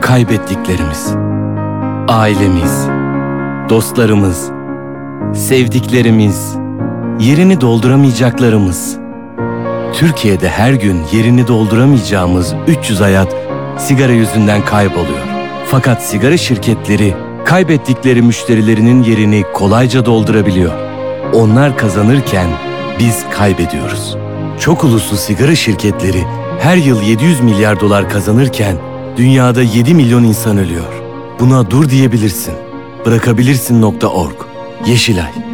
kaybettiklerimiz, ailemiz, dostlarımız, sevdiklerimiz, yerini dolduramayacaklarımız. Türkiye'de her gün yerini dolduramayacağımız 300 hayat sigara yüzünden kayboluyor. Fakat sigara şirketleri kaybettikleri müşterilerinin yerini kolayca doldurabiliyor. Onlar kazanırken biz kaybediyoruz. Çok uluslu sigara şirketleri her yıl 700 milyar dolar kazanırken dünyada 7 milyon insan ölüyor. Buna dur diyebilirsin. Bırakabilirsin.org. Yeşilay.